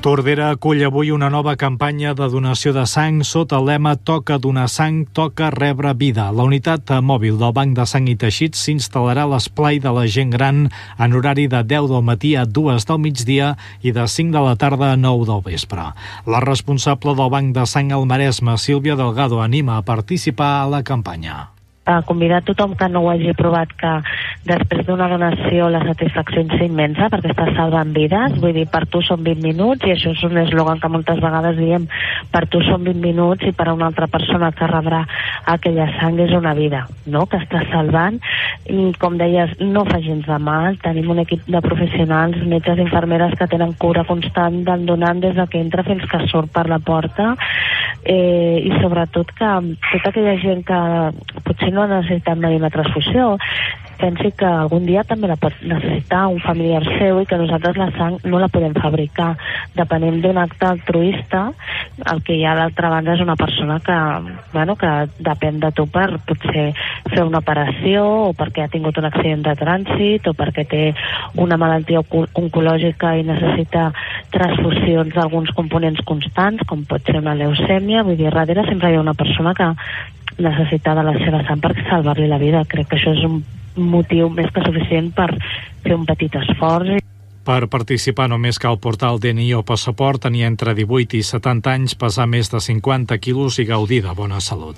Tordera acull avui una nova campanya de donació de sang sota el lema Toca donar sang, toca rebre vida. La unitat mòbil del Banc de Sang i Teixits s'instal·larà a l'esplai de la gent gran en horari de 10 del matí a 2 del migdia i de 5 de la tarda a 9 del vespre. La responsable del Banc de Sang al Maresme, Sílvia Delgado, anima a participar a la campanya. A convidar tothom que no ho hagi provat, que després d'una donació la satisfacció és immensa perquè estàs salvant vides. Vull dir, per tu són 20 minuts, i això és un eslògan que moltes vegades diem, per tu són 20 minuts i per a una altra persona que rebrà aquella sang és una vida, no?, que estàs salvant. I com deies, no fa gens de mal. Tenim un equip de professionals, metges i infermeres que tenen cura constant del donant des que entra fins que surt per la porta, i sobretot que tota aquella gent que potser no ha necessitat mai una transfusió pensi que algun dia també la pot necessitar un familiar seu i que nosaltres la sang no la podem fabricar. Depenent d'un acte altruista, el que hi ha d'altra banda és una persona que depèn de tu per potser fer una operació o perquè ha tingut un accident de trànsit o perquè té una malaltia oncològica i necessita transfusions d'alguns components constants, com pot ser una leucèmia. Vull dir, darrere sempre hi ha una persona que necessita de la seva sang per salvar-li la vida. Crec que això és un motiu més que suficient per fer un petit esforç. Per participar només cal portar el DNI o passaport, tenir entre 18 i 70 anys, pesar més de 50 quilos i gaudir de bona salut.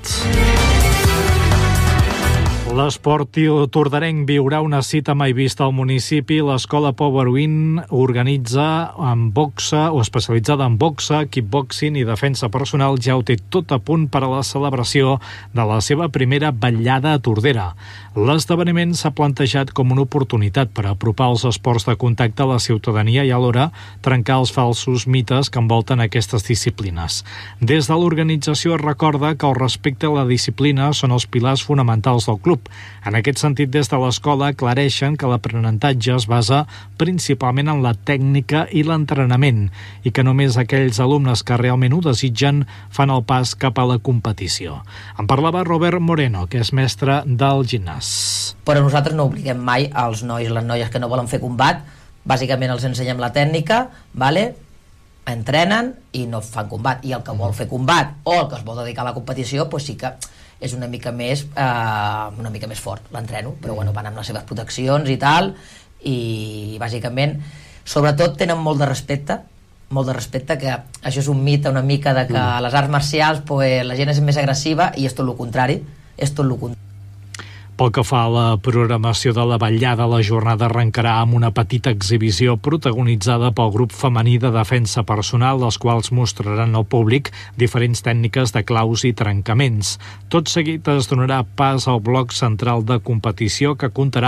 L'esport tordarenc viurà una cita mai vista al municipi. L'escola Powerwin organitza amb boxa o especialitzada en boxa, kickboxing i defensa personal. Ja ho té tot a punt per a la celebració de la seva primera vetllada a Tordera. L'esdeveniment s'ha plantejat com una oportunitat per apropar els esports de contacte a la ciutadania i alhora trencar els falsos mites que envolten aquestes disciplines. Des de l'organització es recorda que el respecte a la disciplina són els pilars fonamentals del club. En aquest sentit, des de l'escola aclareixen que l'aprenentatge es basa principalment en la tècnica i l'entrenament i que només aquells alumnes que realment ho desitgen fan el pas cap a la competició. En parlava Robert Moreno, que és mestre del gimnàs. Però nosaltres no obliguem mai als nois i les noies que no volen fer combat. Bàsicament els ensenyem la tècnica, entrenen i no fan combat. I el que vol fer combat o el que es vol dedicar a la competició, doncs sí que és una mica més fort, l'entreno, però van amb les seves proteccions i tal, i bàsicament sobretot tenen molt de respecte, que això és un mite una mica de que a les arts marcials la gent és més agressiva i és tot el contrari, Pel que fa a la programació de la vetllada, la jornada arrencarà amb una petita exhibició protagonitzada pel grup femení de defensa personal, els quals mostraran al públic diferents tècniques de claus i trencaments. Tot seguit es donarà pas al bloc central de competició, que comptarà